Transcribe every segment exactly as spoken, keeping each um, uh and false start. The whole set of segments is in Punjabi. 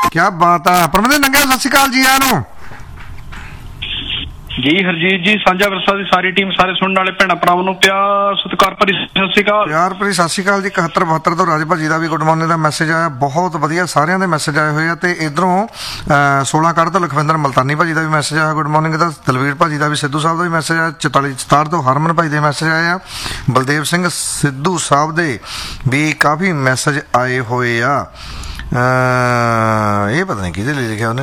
क्या बात है परमिंਦਰ नंਗਾ सत श्री अकाल जी आया ਨੂੰ जी हरजीत जी साझा विरसा ਦੀ ਸਾਰੀ ਟੀਮ ਸਾਰੇ ਸੁਣਨ ਵਾਲੇ ਭੈਣਾਂ ਭਰਾਵਾਂ ਨੂੰ ਪਿਆਰ ਸਤਿਕਾਰ ਭਰੀ ਸਤਿ ਸ਼੍ਰੀ ਅਕਾਲ ਪਿਆਰ ਭਰੀ ਸਤਿ ਸ਼੍ਰੀ ਅਕਾਲ ਜੀ ਇਕਹੱਤਰ ਬਹੱਤਰ ਤੋਂ ਰਾਜ ਭਾਜੀ ਦਾ ਵੀ ਗੁੱਡ ਮਾਰਨਿੰਗ ਦਾ ਮੈਸੇਜ ਆਇਆ ਬਹੁਤ ਵਧੀਆ ਸਾਰਿਆਂ ਦੇ ਮੈਸੇਜ ਆਏ ਹੋਏ ਆ ਤੇ ਇਧਰੋਂ ਸੋਲਾਂ ਕੱਢ ਤੋਂ ਲਖਵਿੰਦਰ ਮਲਤਾਨੀ ਭਾਜੀ ਦਾ ਵੀ ਮੈਸੇਜ ਆਇਆ ਗੁੱਡ ਮਾਰਨਿੰਗ ਦਾ ਦਲਵੀਰ ਭਾਜੀ ਦਾ ਵੀ ਸਿੱਧੂ ਸਾਹਿਬ ਦਾ ਵੀ ਮੈਸੇਜ ਆਇਆ ਚੁਤਾਲੀ ਸਤਾਰ ਤੋਂ ਹਰਮਨ ਭਾਜੀ ਦੇ ਮੈਸੇਜ ਆਏ ਆ ਬਲਦੇਵ ਸਿੰਘ ਸਿੱਧੂ ਸਾਹਿਬ ਦੇ ਵੀ ਕਾਫੀ ਮੈਸੇਜ ਆਏ ਹੋਏ ਆ ਇਹ ਪਤਾ ਨਹੀਂ ਕਿਹਦੇ ਲਈ ਲਿਖਿਆ ਉਹਨੇ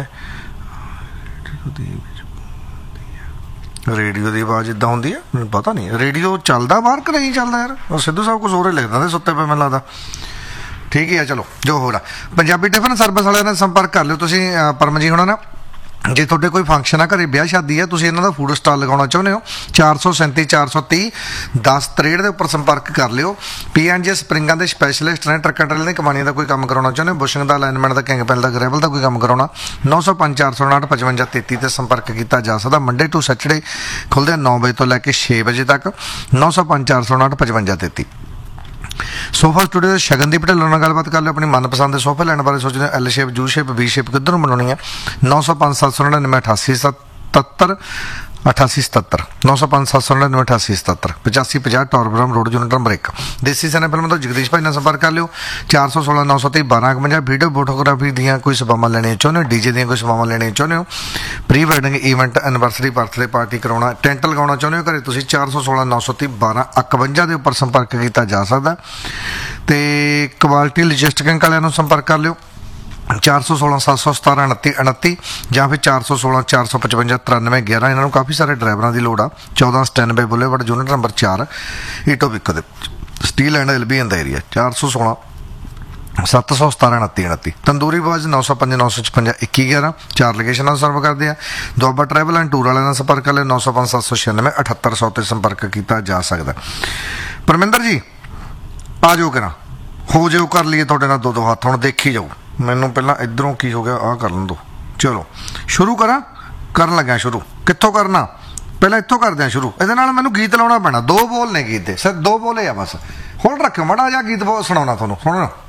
ਰੇਡੀਓ ਦੀ ਆਵਾਜ਼ ਇਦਾਂ ਹੁੰਦੀ ਹੈ ਮੈਨੂੰ ਪਤਾ ਨਹੀਂ ਰੇਡੀਓ ਚੱਲਦਾ ਬਾਹਰ ਕਿ ਨਹੀਂ ਚੱਲਦਾ ਯਾਰ ਉਹ ਸਿੱਧੂ ਸਾਹਿਬ ਕੁਝ ਹੋਰ ਹੀ ਲਿਖ ਦਿੰਦੇ ਸੁੱਤੇ ਪਏ ਮੈਨੂੰ ਲੱਗਦਾ ਠੀਕ ਹੀ ਆ ਚਲੋ ਜੋ ਹੋ ਰਿਹਾ ਪੰਜਾਬੀ ਟਿਫਨ ਸਰਵਿਸ ਵਾਲਿਆਂ ਨਾਲ ਸੰਪਰਕ ਕਰ ਲਿਓ ਤੁਸੀਂ ਪਰਮ ਜੀ ਹੋਣਾ ਨਾ ਜੇ ਤੁਹਾਡੇ ਕੋਈ ਫੰਕਸ਼ਨ ਆ ਘਰੇ ਵਿਆਹ ਸ਼ਾਦੀ ਹੈ ਤੁਸੀਂ ਇਹਨਾਂ ਦਾ ਫੂਡ ਸਟਾਲ ਲਗਾਉਣਾ ਚਾਹੁੰਦੇ ਹੋ ਚਾਰ ਸੌ ਸੈਂਤੀ ਚਾਰ ਸੌ ਤੀਹ ਦਸ ਤਰੇੜ ਦੇ ਉੱਪਰ ਸੰਪਰਕ ਕਰ ਲਿਓ ਪੀ ਐਨ ਜੇ ਸਪਰਿੰਗਾਂ ਦੇ ਸਪੈਸ਼ਲਿਸਟ ਨੇ ਟਰੱਕਾਂ ਟਰੇਲਾਂ ਦੀ ਕਮਾਨੀਆਂ ਦਾ ਕੋਈ ਕੰਮ ਕਰਾਉਣਾ ਚਾਹੁੰਦੇ ਹੋ ਬੁਸ਼ਿੰਗ ਦਾ ਅਲਾਈਨਮੈਂਟ ਦਾ ਕਿੰਗਪਿਨ ਦਾ ਗ੍ਰੈਵਲ ਦਾ ਕੋਈ ਕੰਮ ਕਰਾਉਣਾ ਨੌ ਸੌ ਪੰਜ ਚਾਰ ਸੌ ਉਣਾਹਠ ਪਚਵੰਜਾ ਤੇਤੀ 'ਤੇ ਸੰਪਰਕ ਕੀਤਾ ਜਾ ਸਕਦਾ ਮੰਡੇ ਟੂ ਸੈਟਰਡੇ ਖੁੱਲ੍ਹਦੇ ਨੌ ਵਜੇ ਤੋਂ ਲੈ ਕੇ ਛੇ ਵਜੇ ਤੱਕ ਨੌ ਸੌ ਪੰਜ ਚਾਰ ਸੌ ਉਣਾਹਠ ਪਚਵੰਜਾ ਤੇਤੀ ਸੋਫਾ ਸਟੂਡੀਓ ਦੇ ਸ਼ਗਨਦੀਪ ਢਿੱਲੋਂ ਨਾਲ ਗੱਲਬਾਤ ਕਰ ਲਿਓ ਆਪਣੀ ਮਨਪਸੰਦ ਦੇ ਸੋਫੇ ਲੈਣ ਬਾਰੇ ਸੋਚਦੇ L shape you shape we shape ਕਿੱਧਰ ਨੂੰ ਬਣਾਉਣੀ ਹੈ ਨੌ ਸੌ ਪੰਜ ਸੱਤ ਸੌ ਨੜਿਨਵੇਂ ਅਠਾਸੀ ਸਤੱਤਰ ਅਠਾਸੀ ਸਤੱਤਰ ਨੌ ਸੌ ਪੰਜ ਸੱਤ ਸੌ ਨੜਿਨਵੇਂ ਅਠਾਸੀ ਸਤੱਤਰ ਪਚਾਸੀ ਪੰਜਾਹ ਟੌਰਬਰਮ ਰੋਡ ਯੂਨਿਟ ਨੰਬਰ ਇੱਕ ਦੇਸੀ ਸੈਨਾ ਫਿਲਮ ਤੋਂ ਜਗਦੀਸ਼ ਭਾਈ ਨਾਲ ਸੰਪਰਕ ਕਰ ਲਿਓ ਚਾਰ ਸੌ ਸੋਲਾਂ ਨੌ ਸੌ ਤੀਹ ਬਾਰਾਂ ਇਕਵੰਜਾ ਵੀਡੀਓ ਫੋਟੋਗ੍ਰਾਫੀ ਦੀਆਂ ਕੋਈ ਸੇਵਾਵਾਂ ਲੈਣੀਆਂ ਚਾਹੁੰਦੇ ਹੋ ਡੀ ਜੇ ਦੀਆਂ ਕੋਈ ਸੇਵਾਵਾਂ ਲੈਣੀਆਂ ਚਾਹੁੰਦੇ ਹੋ pre wedding event anniversary birthday party ਕਰਾਉਣਾ ਟੈਂਟ ਲਗਾਉਣਾ ਚਾਹੁੰਦੇ ਹੋ ਘਰੇ ਤੁਸੀਂ ਚਾਰ ਸੌ ਸੋਲਾਂ ਨੌ ਸੌ ਤੀਹ ਬਾਰਾਂ ਇਕਵੰਜਾ ਦੇ ਉੱਪਰ ਸੰਪਰਕ ਕੀਤਾ ਜਾ ਸਕਦਾ ਅਤੇ ਕੁਆਲਿਟੀ ਲੌਜਿਸਟਿਕ ਵਾਲਿਆਂ ਨੂੰ ਸੰਪਰਕ ਕਰ ਲਿਓ ਚਾਰ ਸੌ ਸੋਲਾਂ ਸੱਤ ਸੌ ਸਤਾਰਾਂ ਉਣੱਤੀ ਉਣੱਤੀ ਜਾਂ ਫਿਰ ਚਾਰ ਸੌ ਸੋਲਾਂ ਚਾਰ ਸੌ ਪਚਵੰਜਾ ਤਰਾਨਵੇਂ ਗਿਆਰਾਂ ਇਹਨਾਂ ਨੂੰ ਕਾਫੀ ਸਾਰੇ ਡਰਾਈਵਰਾਂ ਦੀ ਲੋੜ ਆ ਚੌਦਾਂ ਸਟੈਨਬੇ ਬੁਲੇਵਰਡ ਯੂਨਿਟ ਨੰਬਰ ਚਾਰ ਈਟੋਬਿਕੋ ਦੇ steel and L be in the area ਚਾਰ ਸੌ ਸੋਲਾਂ ਸੱਤ ਸੌ ਸਤਾਰਾਂ ਉਣੱਤੀ ਉਣੱਤੀ ਤੰਦੂਰੀ ਬਾਜ਼ ਨੌ ਸੌ ਪੰਜ ਨੌ ਸੌ ਛਪੰਜਾ ਇੱਕੀ ਗਿਆਰਾਂ ਚਾਰ ਲੋਕੇਸ਼ਨਾਂ ਨੂੰ ਸਰਵ ਕਰਦੇ ਆ ਦੁਆਬਾ ਟਰੈਵਲ ਐਂਡ ਟੂਰ ਵਾਲਿਆਂ ਨਾਲ ਸੰਪਰਕ ਕਰ ਲਿਓ ਨੌ ਸੌ ਪੰਜ ਸੱਤ ਸੌ ਛਿਆਨਵੇਂ ਅਠੱਤਰ ਸੌ 'ਤੇ ਸੰਪਰਕ ਕੀਤਾ ਜਾ ਸਕਦਾ ਪਰਮਿੰਦਰ ਜੀ ਆ ਜਾਓ ਕਿਰਾ ਹੋ ਜਾਓ ਕਰ ਲਈਏ ਤੁਹਾਡੇ ਨਾਲ ਦੋ ਦੋ ਹੱਥ ਹੁਣ ਦੇਖੀ ਜਾਓ ਮੈਨੂੰ ਪਹਿਲਾਂ ਇੱਧਰੋਂ ਕੀ ਹੋ ਗਿਆ ਆਹ ਕਰ ਲੈਣ ਦਿਓ ਚਲੋ ਸ਼ੁਰੂ ਕਰਾਂ ਕਰਨ ਲੱਗਿਆ ਸ਼ੁਰੂ ਕਿੱਥੋਂ ਕਰਨਾ ਪਹਿਲਾਂ ਇੱਥੋਂ ਕਰਦੇ ਹਾਂ ਸ਼ੁਰੂ ਇਹਦੇ ਨਾਲ ਮੈਨੂੰ ਗੀਤ ਲਾਉਣਾ ਪੈਣਾ ਦੋ ਬੋਲ ਨੇ ਗੀਤ ਦੇ ਸਿਰ ਦੋ ਬੋਲੇ ਆ ਬਸ ਹੁਣ ਰੱਖਿਓ ਮਾੜਾ ਜਿਹਾ ਗੀਤ ਸੁਣਾਉਣਾ ਤੁਹਾਨੂੰ ਸੁਣੋ